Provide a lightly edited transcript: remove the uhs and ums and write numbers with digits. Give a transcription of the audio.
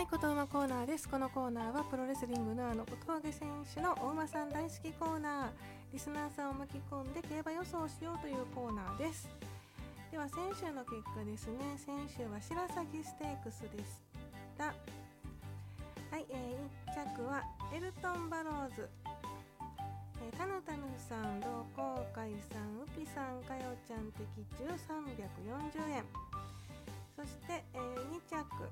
いこと馬コーナーです。このコーナーはプロレスリングの小峠選手のお馬さん大好きコーナー、リスナーさんを巻き込んで競馬予想しようというコーナーです。では先週の結果ですね。先週は白鷺ステークスでした。はい、1着はエルトンバローズ、タヌタヌさん、同好会さん、ウピさん、かよちゃん的中340円。そして、2着